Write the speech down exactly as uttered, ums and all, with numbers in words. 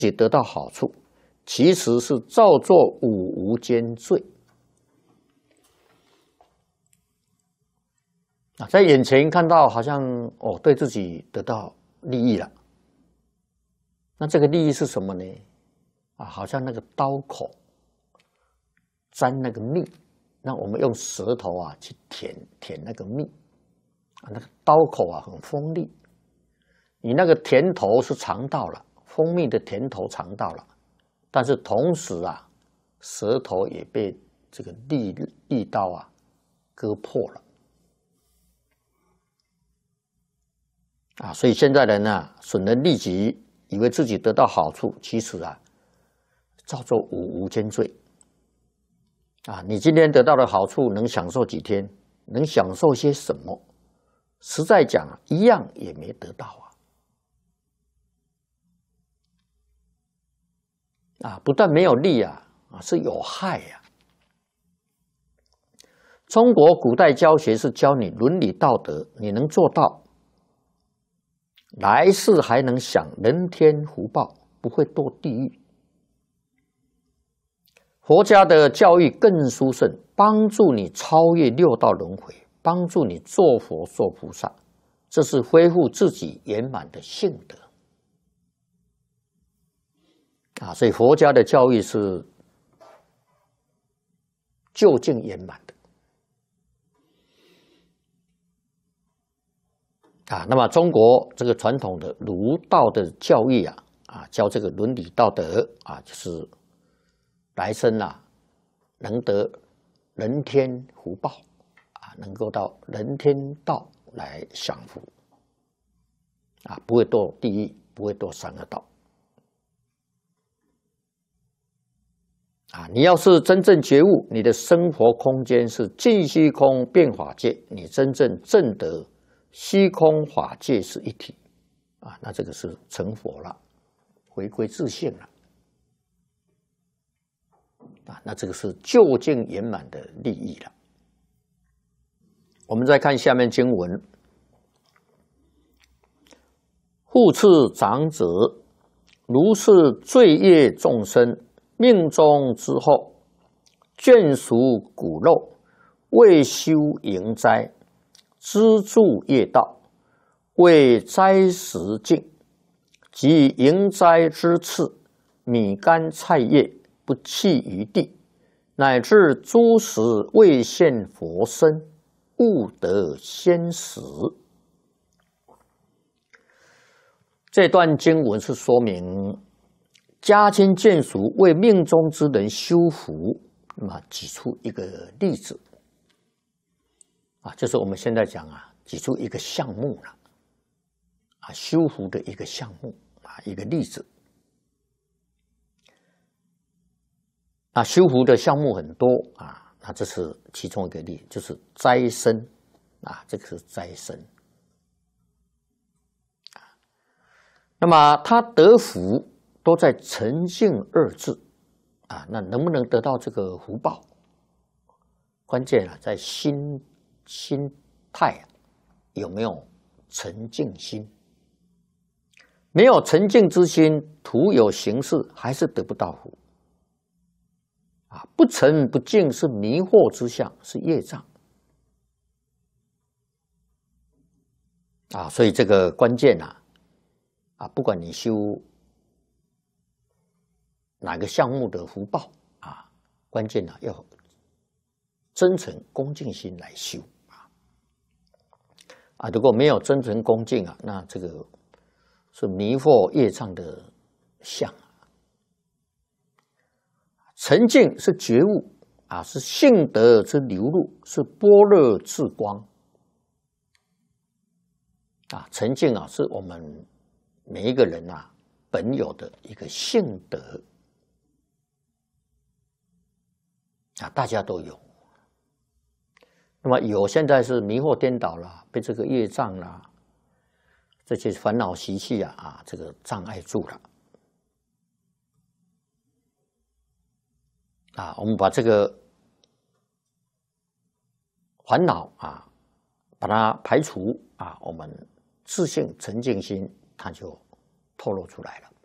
己得到好处，其实是造作五无间罪。啊，在眼前看到好像哦，对自己得到利益了。那这个利益是什么呢？啊，好像那个刀口沾那个蜜，那我们用舌头啊去舔舔那个蜜，啊，那个刀口啊很锋利，你那个甜头是尝到了，蜂蜜的甜头尝到了，但是同时啊，舌头也被这个利利刀啊割破了。啊，所以现在人啊，损人利己，以为自己得到好处，其实啊，造作五无间罪。啊，你今天得到的好处能享受几天？能享受些什么？实在讲啊，一样也没得到啊。啊，不但没有利啊，啊是有害呀。中国古代教学是教你伦理道德，你能做到，来世还能享人天福报，不会堕地狱。佛家的教育更殊胜，帮助你超越六道轮回，帮助你做佛做菩萨，这是恢复自己圆满的性德。啊，所以佛家的教育是究竟圆满的。啊，那么中国这个传统的儒道的教育啊，啊，教这个伦理道德啊，就是来生啊，能得人天福报啊，能够到人天道来享福啊，不会堕地狱，不会堕三恶道啊。你要是真正觉悟，你的生活空间是尽虚空变法界，你真正证得虚空法界是一体啊，那这个是成佛了，回归自性了啊，那这个是究竟圆满的利益了。我们再看下面经文：护持长者，如是罪业众生，命中之后，眷属骨肉，未修营斋，资助业道，为斋食净，及营斋之次，米干菜叶不弃于地，乃至诸食未现佛身，勿得先食。这段经文是说明家亲眷属为命中之人修福，那么举出一个例子啊，就是我们现在讲啊，举出一个项目了啊，修福的一个项目啊，一个例子。啊，修福的项目很多啊，那这是其中一个例，就是斋生啊，这个是斋生啊。那么他得福都在沉静二字啊，那能不能得到这个福报？关键啊，在心心态啊，有没有沉静心？没有沉静之心，徒有形式，还是得不到福。啊，不沉不静是迷惑之相，是业障啊，所以这个关键啊，啊，不管你修哪个项目的福报啊，关键呢、啊、要真诚恭敬心来修啊啊，如果没有真诚恭敬啊，那这个是迷惑业障的相。沉静是觉悟啊，是性德之流露，是般若之光啊。沉静啊，是我们每一个人啊本有的一个性德啊，大家都有。那么有现在是迷惑颠倒了，被这个业障啦、这些烦恼习气啊啊，这个障碍住了。啊，我们把这个烦恼啊，把它排除啊，我们自性沉静心，它就透露出来了。